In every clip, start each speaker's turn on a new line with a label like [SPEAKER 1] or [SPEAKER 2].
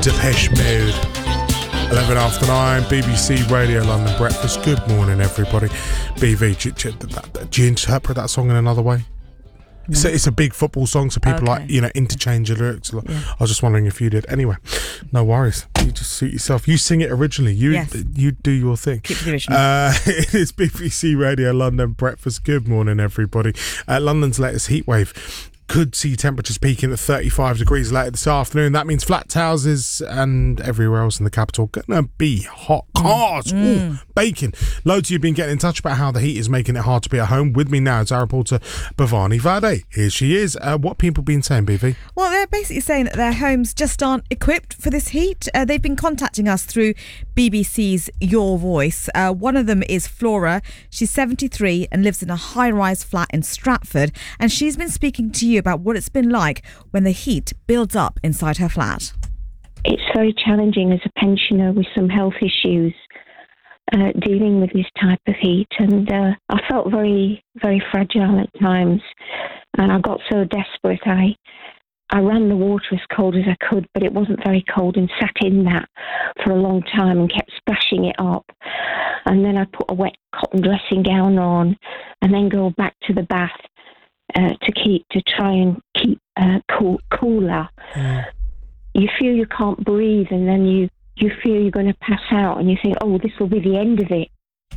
[SPEAKER 1] Depeche Mode. 11 after 9, BBC Radio London Breakfast. Good morning, everybody. BV, do you interpret that song in another way? No. So it's a big football song, so people interchange the lyrics a lot. Yeah. I was just wondering if you did. Anyway, no worries. You just suit yourself. You sing it originally. You do your thing.
[SPEAKER 2] Keep the original.
[SPEAKER 1] It is BBC Radio London Breakfast. Good morning, everybody. London's latest heatwave could see temperatures peaking at 35 degrees later this afternoon. That means flat houses and everywhere else in the capital gonna be hot. Cars, baking. Loads of you have been getting in touch about how the heat is making it hard to be at home. With me now is our reporter Bhavani Vade. Here she is. What people been saying, BV?
[SPEAKER 2] Well, they're basically saying that their homes just aren't equipped for this heat. They've been contacting us through BBC's Your Voice. One of them is Flora. She's 73 and lives in a high-rise flat in Stratford, and she's been speaking to you about what it's been like when the heat builds up inside her flat.
[SPEAKER 3] It's very challenging as a pensioner with some health issues, dealing with this type of heat, and I felt very, very fragile at times, and I got so desperate I ran the water as cold as I could, but it wasn't very cold, and sat in that for a long time and kept splashing it up. And then I put a wet cotton dressing gown on and then go back to the bath to try and keep cooler. You feel you can't breathe, and then you feel you're going to pass out, and you think, oh, this will be the end of it.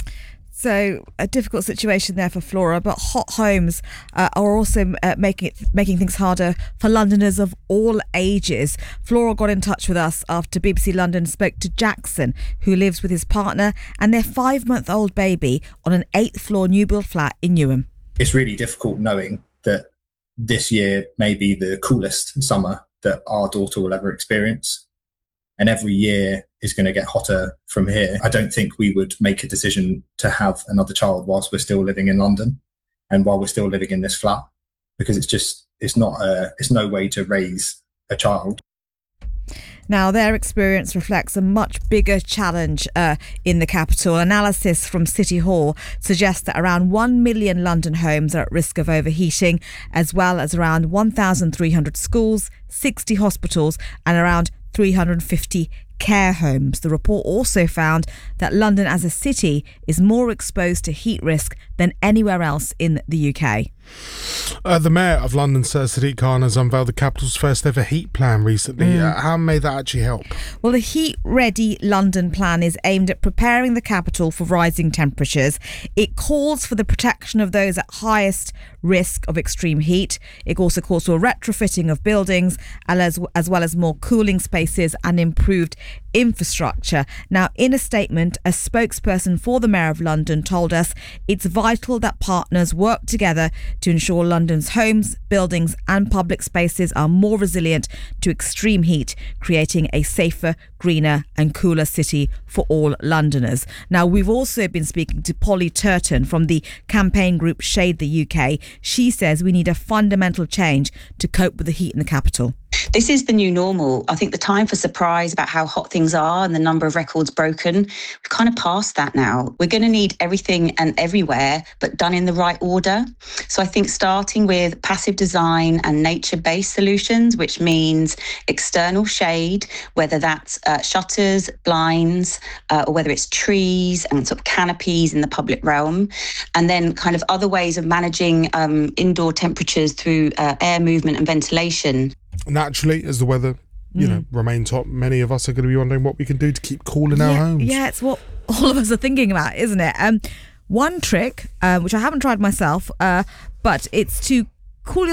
[SPEAKER 2] So a difficult situation there for Flora, but hot homes are also making things harder for Londoners of all ages. Flora got in touch with us after BBC London spoke to Jackson, who lives with his partner and their 5-month-old baby on an 8th floor new build flat in Newham.
[SPEAKER 4] It's really difficult knowing that this year may be the coolest summer that our daughter will ever experience. And every year is going to get hotter from here. I don't think we would make a decision to have another child whilst we're still living in London and while we're still living in this flat, because it's no way to raise a child.
[SPEAKER 2] Now, their experience reflects a much bigger challenge in the capital. Analysis from City Hall suggests that around 1 million London homes are at risk of overheating, as well as around 1,300 schools, 60 hospitals and around 350 care homes. The report also found that London as a city is more exposed to heat risk than anywhere else in the UK.
[SPEAKER 1] The Mayor of London, Sir Sadiq Khan, has unveiled the capital's first ever heat plan recently. How may that actually help?
[SPEAKER 2] Well, the Heat Ready London plan is aimed at preparing the capital for rising temperatures. It calls for the protection of those at highest risk of extreme heat. It also calls for a retrofitting of buildings as well as more cooling spaces and improved infrastructure. Now, in a statement, a spokesperson for the Mayor of London told us it's vital that partners work together to ensure London's homes, buildings and public spaces are more resilient to extreme heat, creating a safer, greener and cooler city for all Londoners. Now, we've also been speaking to Polly Turton from the campaign group Shade the UK. She says we need a fundamental change to cope with the heat in the capital.
[SPEAKER 5] This is the new normal. I think the time for surprise about how hot things are and the number of records broken, we've kind of passed that now. We're going to need everything and everywhere, but done in the right order. So I think starting with passive design and nature-based solutions, which means external shade, whether that's shutters, blinds, or whether it's trees and sort of canopies in the public realm, and then kind of other ways of managing indoor temperatures through air movement and ventilation.
[SPEAKER 1] Naturally, as the weather remains hot, many of us are going to be wondering what we can do to keep cool in our homes.
[SPEAKER 2] Yeah, it's what all of us are thinking about, isn't it? One trick, which I haven't tried myself, but it's to cool